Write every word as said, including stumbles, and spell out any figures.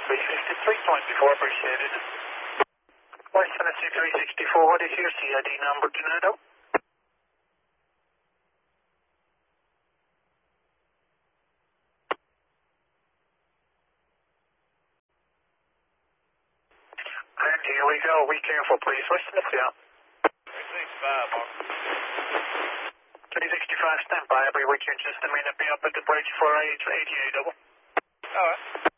three fifty-three twenty-four, appreciated. West Tennessee three sixty-four, what is your C I D number, Tornado? And here we go, be careful please, West Tennessee out. three sixty-five, Mark. three sixty-five, stand by, I'll be with you in just a minute, be up at the bridge for eighty-eight double. Alright.